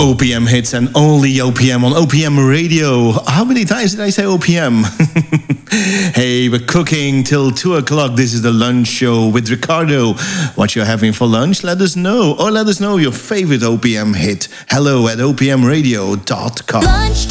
OPM hits and only OPM on OPM radio. How many times did I say OPM? Hey, we're cooking till 2 o'clock. This is the lunch show with Ricardo. What you're having for lunch, let us know. Or let us know your favorite OPM hit. Hello at opmradio.com.